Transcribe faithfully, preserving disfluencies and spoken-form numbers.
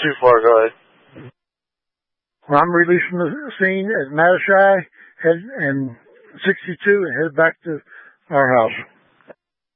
too far. Go ahead. Well, I'm releasing the scene at Matashai head and sixty-two and head back to our house.